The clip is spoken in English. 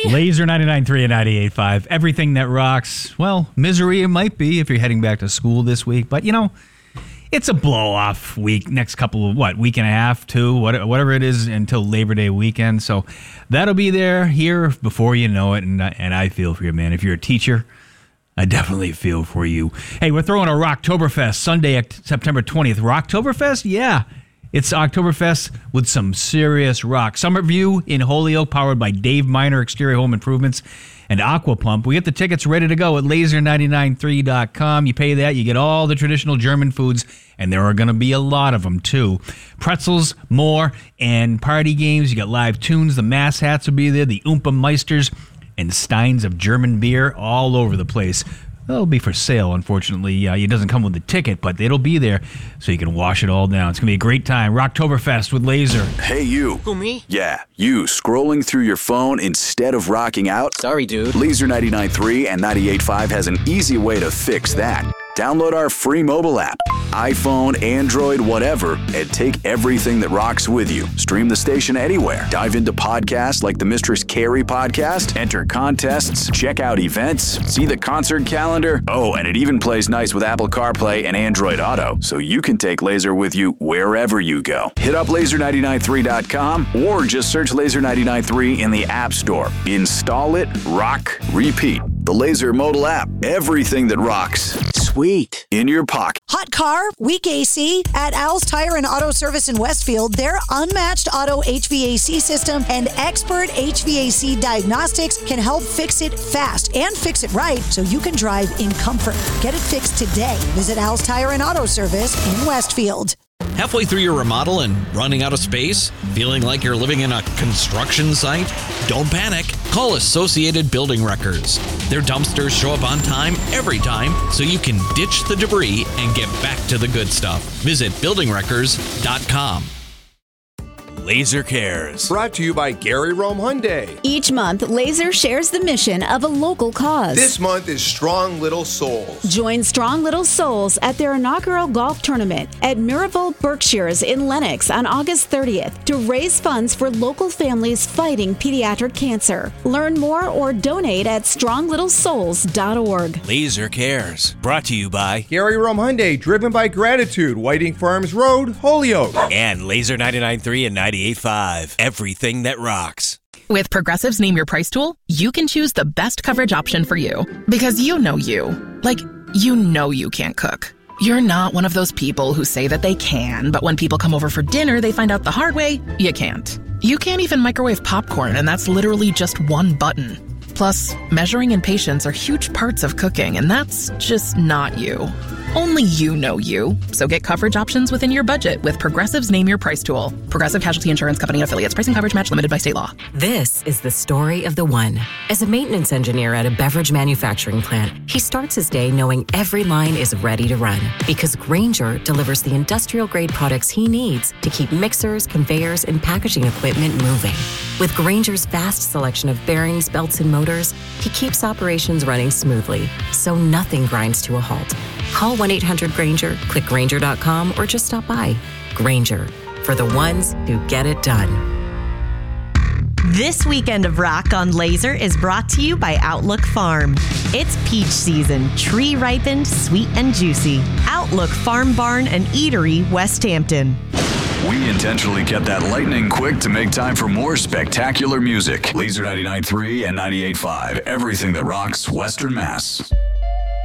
Laser 99.3 and 98.5. Everything that rocks. Well, misery it might be if you're heading back to school this week. But, it's a blow-off week. Next couple of, week and a half, two, whatever it is until Labor Day weekend. So that'll be here before you know it. And I feel for you, man. If you're a teacher, I definitely feel for you. Hey, we're throwing a Rocktoberfest Sunday, September 20th. Rocktoberfest? Yeah. It's Oktoberfest with some serious rock. Summerview in Holyoke, powered by Dave Miner Exterior Home Improvements and Aqua Pump. We get the tickets ready to go at laser993.com. You pay that, you get all the traditional German foods, and there are going to be a lot of them, too. Pretzels, more, and party games. You got live tunes. The Mass Hats will be there, the Oompa Meisters, and steins of German beer all over the place. It'll be for sale, unfortunately. It doesn't come with a ticket, but it'll be there so you can wash it all down. It's going to be a great time. Rocktoberfest with Laser. Hey, you. Who, me? Yeah, you scrolling through your phone instead of rocking out? Sorry, dude. Laser 99.3 and 98.5 has an easy way to fix that. Download our free mobile app, iPhone, Android, whatever, and take everything that rocks with you. Stream the station anywhere. Dive into podcasts like the Mistress Carrie podcast, enter contests, check out events, see the concert calendar. Oh, and it even plays nice with Apple CarPlay and Android Auto, so you can take Laser with you wherever you go. Hit up laser993.com or just search Laser 99.3 in the App Store. Install it, rock, repeat. The Laser mobile app. Everything that rocks. Sweet. In your pocket. Hot car, weak AC. At Al's Tire and Auto Service in Westfield, their unmatched auto HVAC system and expert HVAC diagnostics can help fix it fast and fix it right so you can drive in comfort. Get it fixed today. Visit Al's Tire and Auto Service in Westfield. Halfway through your remodel and running out of space? Feeling like you're living in a construction site? Don't panic. Call Associated Building Records. Their dumpsters show up on time every time, so you can ditch the debris and get back to the good stuff. Visit buildingrecords.com. Laser Cares. Brought to you by Gary Rome Hyundai. Each month, Laser shares the mission of a local cause. This month is Strong Little Souls. Join Strong Little Souls at their inaugural golf tournament at Miraval Berkshires in Lenox on August 30th to raise funds for local families fighting pediatric cancer. Learn more or donate at stronglittlesouls.org. Laser Cares. Brought to you by Gary Rome Hyundai, driven by gratitude, Whiting Farms Road, Holyoke. And Laser 99.3 and 98.5. Everything that rocks. With Progressive's Name Your Price tool, you can choose the best coverage option for you. Because you know you. Like, you can't cook. You're not one of those people who say that they can, but when people come over for dinner, they find out the hard way, you can't. You can't even microwave popcorn, and that's literally just one button. Plus, measuring and patience are huge parts of cooking, and that's just not you. Only you know you. So get coverage options within your budget with Progressive's Name Your Price tool. Progressive Casualty Insurance Company and affiliates. Price and coverage match limited by state law. This is the story of the one. As a maintenance engineer at a beverage manufacturing plant, he starts his day knowing every line is ready to run because Grainger delivers the industrial-grade products he needs to keep mixers, conveyors, and packaging equipment moving. With Grainger's vast selection of bearings, belts, and motors, he keeps operations running smoothly, so nothing grinds to a halt. Call 1-800-GRAINGER, click Grainger.com, or just stop by. Grainger, for the ones who get it done. This weekend of Rock on Laser is brought to you by Outlook Farm. It's peach season, tree ripened, sweet and juicy. Outlook Farm Barn and Eatery, West Hampton. We intentionally kept that lightning quick to make time for more spectacular music. Laser 99.3 and 98.5. Everything that rocks Western Mass.